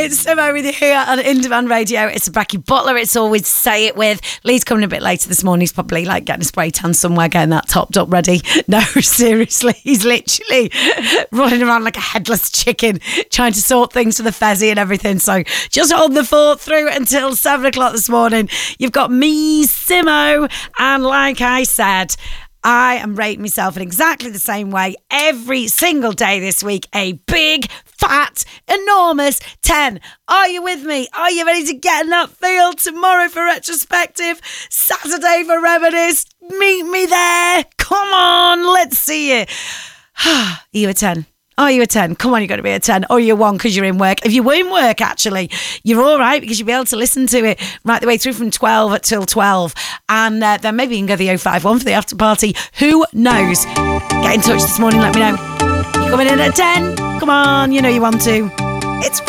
It's Simo with you here on In Demand Radio. It's Becky Butler. It's always Say It With. Lee's coming a bit later this morning. He's probably like getting a spray tan somewhere, getting that topped up ready. No, seriously. He's literally running around like a headless chicken, trying to sort things for the Fezzy and everything. So just hold the fort through until 7 o'clock this morning. You've got me, Simo, and like I said, I am rating myself in exactly the same way every single day this week. A big, fat, enormous 10. Are you with me? Are you ready to get in that field tomorrow for retrospective? Saturday for reminisce? Meet me there. Come on, let's see you. Are you a 10? Are you a 10? Come on, you've got to be a 10. Or you're 1 because you're in work. If you were in work, actually, you're all right because you'll be able to listen to it right the way through from 12 till 12. And then maybe you can go the 051 for the after party. Who knows? Get in touch this morning, let me know. You coming in at 10? Come on, you know you want to. It's